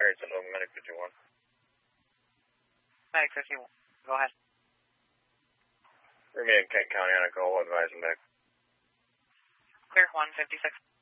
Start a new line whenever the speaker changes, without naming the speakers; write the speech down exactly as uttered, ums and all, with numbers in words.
Alright, so Medic fifty-one.
Medic fifty-one, go ahead.
Remain in Kent County on a call, advise Medic.
Clear one fifty-six.